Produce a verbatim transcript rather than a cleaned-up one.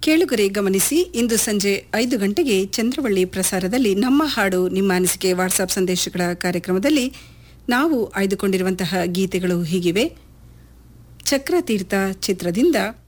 ಕೇಳುಗರೆ ಗಮನಿಸಿ, ಇಂದು ಸಂಜೆ ಐದು ಗಂಟೆಗೆ ಚಂದ್ರವಳ್ಳಿ ಪ್ರಸಾರದಲ್ಲಿ ನಮ್ಮ ಹಾಡು ನಿಮ್ಮ ಅನಿಸಿಕೆ ವಾಟ್ಸಾಪ್ ಸಂದೇಶಗಳ ಕಾರ್ಯಕ್ರಮದಲ್ಲಿ ನಾವು ಆಯ್ದುಕೊಂಡಿರುವಂತಹ ಗೀತೆಗಳು ಹೀಗಿವೆ. ಚಕ್ರತೀರ್ಥ ಚಿತ್ರದಿಂದ